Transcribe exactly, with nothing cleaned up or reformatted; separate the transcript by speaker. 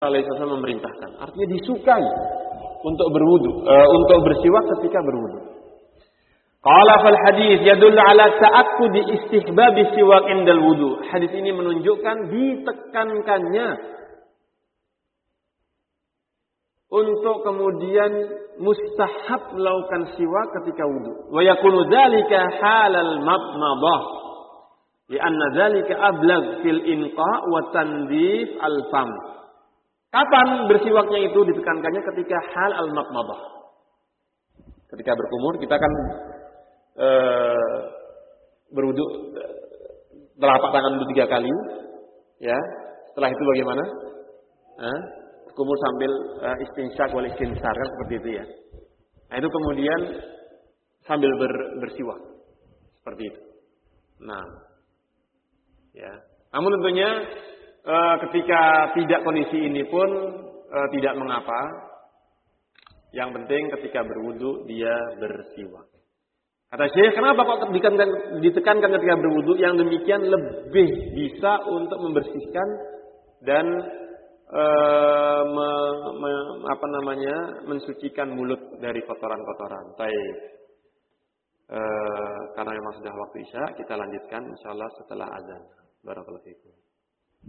Speaker 1: alaihi wasallam memerintahkan. Artinya disukai untuk berwudu, uh, untuk bersiwak ketika berwudu. Qala fal hadis yadullu ala ta'akkudi istihbab siwak indal wudu. Hadis ini menunjukkan ditekankannya untuk kemudian mustahab melakukan siwak ketika wudu. Wa yakunu dzalika halal madmadah. Lianna dzalika ablagh fil inqa wa tandif al fam. Kapan bersiwaknya itu ditekankannya ketika hal al madmadah. Ketika berkumur kita kan e, berwudu telapak tangan dulu tiga kali, ya. Setelah itu bagaimana? Eh? Kumur sambil uh, istinsyak wal istinsar kan seperti itu ya. Nah itu kemudian sambil ber, bersiwak seperti itu. Nah, ya. Namun tentunya uh, ketika tidak kondisi ini pun uh, tidak mengapa. Yang penting ketika berwudu dia bersiwak. Kata Syekh, kenapa kok ditekankan, ditekankan ketika berwudu? Yang demikian lebih bisa untuk membersihkan dan E, me, me, apa namanya mensucikan mulut dari kotoran-kotoran. Baik. E, karena memang sudah waktu isya, kita lanjutkan insyaallah setelah azan. Barakallahu fiikum.